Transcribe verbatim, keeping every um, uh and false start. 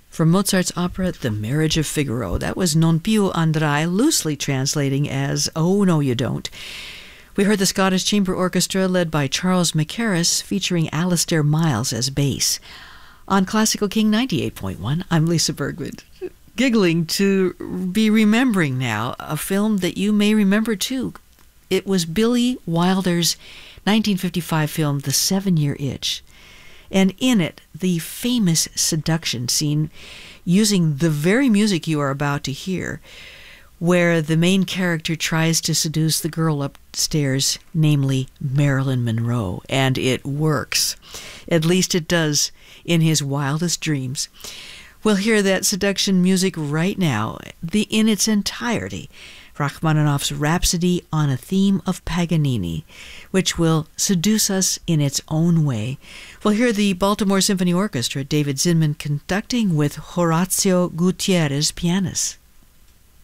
From Mozart's opera The Marriage of Figaro. That was Non più andrai, loosely translating as Oh, No You Don't. We heard the Scottish Chamber Orchestra led by Charles Mackerras featuring Alastair Miles as bass. On Classical King ninety-eight point one, I'm Lisa Bergman, giggling to be remembering now a film that you may remember too. It was Billy Wilder's nineteen fifty-five film The Seven-Year Itch. And in it, the famous seduction scene using the very music you are about to hear, where the main character tries to seduce the girl upstairs, namely Marilyn Monroe, and it works. At least it does in his wildest dreams. We'll hear that seduction music right now, the in its entirety, Rachmaninoff's Rhapsody on a Theme of Paganini, which will seduce us in its own way. We'll hear the Baltimore Symphony Orchestra, David Zinman conducting with Horacio Gutierrez pianist.